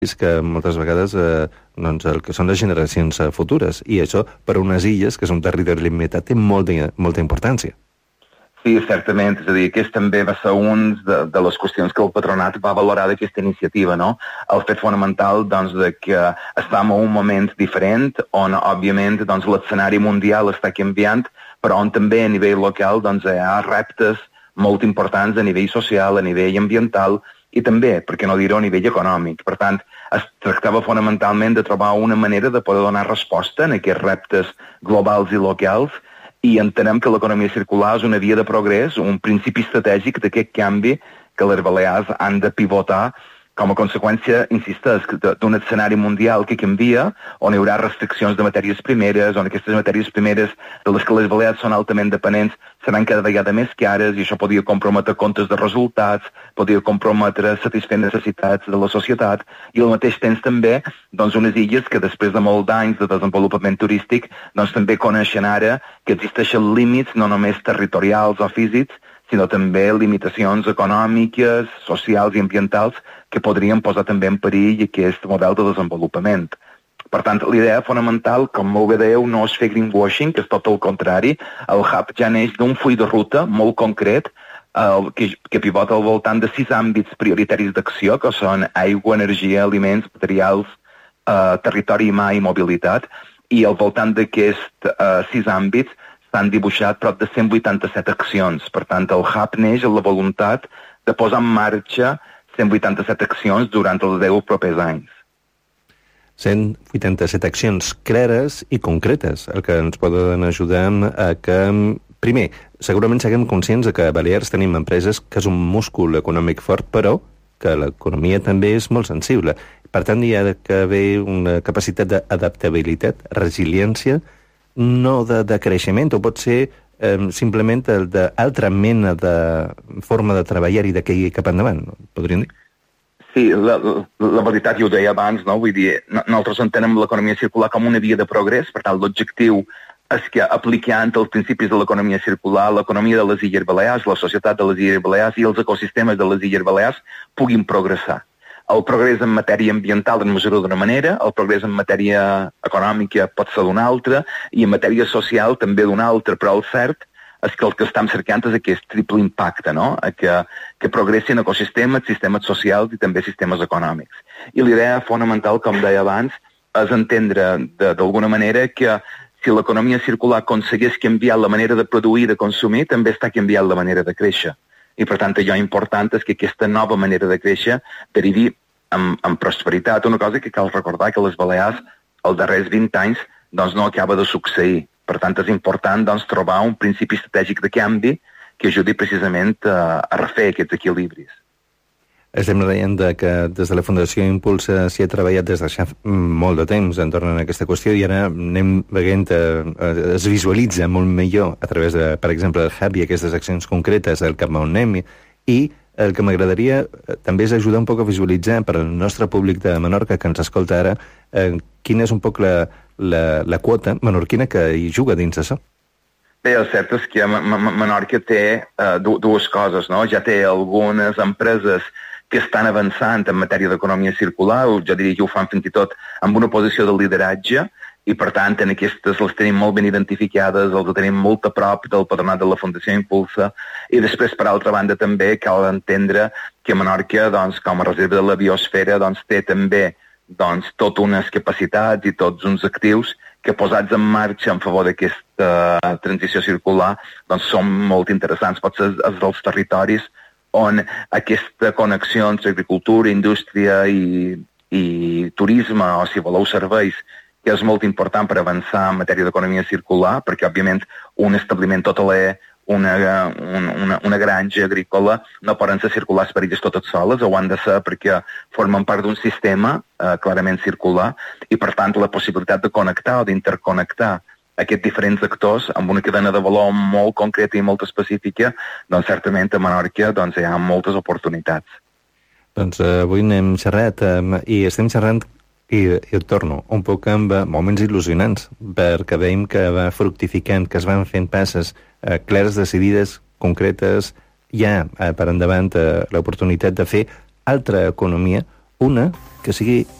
és que moltes vegades doncs el que són les generacions futures, i això per unes illes, que és un territori limitat, té molta importància. Sí, certament, és a dir, aquest també va ser una de les qüestions que el patronat va valorar d'aquesta iniciativa, no? El fet fonamental, doncs, de que estem en un moment diferent, on, òbviament, doncs, l'escenari mundial està canviant, però on també a nivell local, doncs, hi ha reptes molt importants a nivell social, a nivell ambiental, i també, per què no dir-ho, a nivell econòmic. Per tant, es tractava fonamentalment de trobar una manera de poder donar resposta a aquests reptes globals i locals, i entenem que l'economia circular és una via de progrés, un principi estratègic d'aquest canvi que les Balears han de pivotar com a conseqüència, insisteix, d'un escenari mundial que canvia, on hi haurà restriccions de matèries primeres, on aquestes matèries primeres de les que les Balears són altament dependents seran cada vegada més cares, i això podria comprometre comptes de resultats, podria comprometre satisfer necessitats de la societat, i al mateix temps també doncs, unes illes que després de molts anys de desenvolupament turístic doncs, també coneixen ara que existeixen límits no només territorials o físics, sinó també limitacions econòmiques, socials i ambientals que podrien posar també en perill aquest model de desenvolupament. Per tant, l'idea fonamental, com molt bé dèieu, no és fer greenwashing, que és tot el contrari. El hub ja neix d'un full de ruta molt concret que pivota al voltant de 6 àmbits prioritaris d'acció, que són aigua, energia, aliments, materials, territori humà i mobilitat, i al voltant d'aquests 6 àmbits s'han dibuixat prop de 187 accions. Per tant, el hub neix amb la voluntat de posar en marxa 187 accions durant els 10 propers anys. 187 accions clares i concretes, el que ens poden ajudar a que, primer, segurament siguem conscients de que a Balears tenim empreses que és un múscul econòmic fort, però que l'economia també és molt sensible. Per tant, hi ha d'haver una capacitat d'adaptabilitat, resiliència, no de creixement, o pot ser simplement d'altra mena de forma de treballar i de que cap endavant, podríem dir? Sí, la veritat, jo ho deia abans, no? Vull dir, nosaltres entenem l'economia circular com una via de progrés, per tant, l'objectiu és que aplicant els principis de l'economia circular, l'economia de les Illes Balears, la societat de les Illes Balears i els ecosistemes de les Illes Balears puguin progressar. El progrés en matèria ambiental en mesura d'una manera, el progrés en matèria econòmica pot ser d'una altra, i en matèria social també d'una altra, però el cert és que el que estem cercant és aquest triple impacte, no? Que progressin ecosistemes, sistemes socials i també sistemes econòmics. I l'idea fonamental, com deia abans, és entendre d'alguna manera que si l'economia circular aconsegueix canviar la manera de produir i de consumir, també està canviant la manera de créixer. I, per tant, allò important és que aquesta nova manera de créixer derivi en prosperitat. Una cosa que cal recordar que les Balears, els darrers 20 anys, doncs no acaba de succeir. Per tant, és important doncs, trobar un principi estratègic de canvi que ajudi precisament a refer aquests equilibris. Estem deient que des de la Fundació Impulsa s'hi ha treballat des de ja molt de temps entorn a aquesta qüestió, i ara anem veient es visualitza molt millor a través de, per exemple, el hub i aquestes accions concretes del cap on anem, i el que m'agradaria també és ajudar un poc a visualitzar per al nostre públic de Menorca que ens escolta ara quina és un poc la quota menorquina que hi juga dins d'això. Bé, el cert és que Menorca té dues coses, no? Ja té algunes empreses que estan avançant en matèria d'economia circular, jo diria que ho fan fins i tot amb una posició de lideratge, i per tant en aquestes les tenim molt ben identificades, els tenim molt a prop del patronat de la Fundació Impulsa, i després, per altra banda, també cal entendre que Menorca, doncs, com a reserva de la biosfera, doncs, té també doncs, tot unes capacitats i tots uns actius que posats en marxa en favor d'aquesta transició circular doncs, són molt interessants. Pot ser els dels territoris on aquesta connexió entre agricultura, indústria i turisme, o si voleu serveis, que és molt important per avançar en matèria d'economia circular, perquè, òbviament, un establiment hoteler, una granja agrícola, no poden ser circulars per elles totes soles, o han de ser perquè formen part d'un sistema clarament circular, i, per tant, la possibilitat de connectar o d'interconnectar aquests diferents actors amb una cadena de valor molt concreta i molt específica, doncs certament a Menorca doncs, hi ha moltes oportunitats. Doncs avui n'hem xerrat i estem xerrant i torno un poc amb moments il·lusionants, perquè veiem que va fructificant, que es van fent passes clares, decidides, concretes, hi ha per endavant l'oportunitat de fer altra economia, una que sigui